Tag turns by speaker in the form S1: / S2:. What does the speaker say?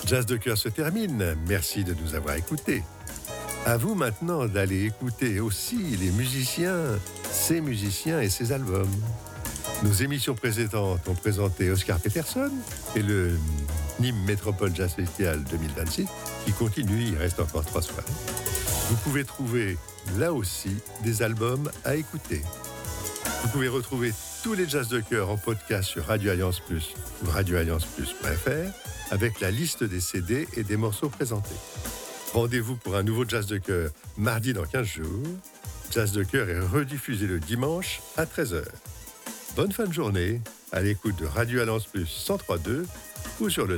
S1: Jazz de cœur se termine. Merci de nous avoir écoutés. À vous maintenant d'aller écouter aussi les musiciens, ces musiciens et ces albums. Nos émissions précédentes ont présenté Oscar Peterson et le Nîmes Métropole Jazz Festival 2026 qui continue, il reste encore 3 soirs. Vous pouvez trouver là aussi des albums à écouter. Vous pouvez retrouver tous les jazz de cœur en podcast sur Radio Alliance Plus ou radioallianceplus.fr avec la liste des CD et des morceaux présentés. Rendez-vous pour un nouveau Jazz de cœur mardi dans 15 jours. Jazz de cœur est rediffusé le dimanche à 13h. Bonne fin de journée à l'écoute de Radio Alliance Plus 103.2 ou sur le